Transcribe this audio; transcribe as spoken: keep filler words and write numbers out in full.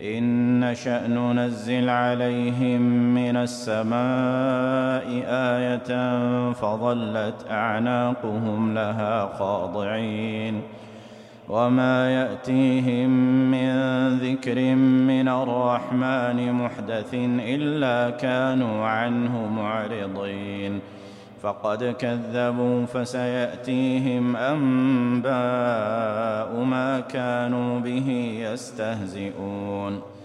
إن نشأ ننزل عليهم من السماء آية فظلت أعناقهم لها خاضعين وما يأتيهم من ذكر من الرحمن محدث إلا كانوا عنه معرضين فقد كذبوا فسيأتيهم أنباء ما كانوا به يستهزئون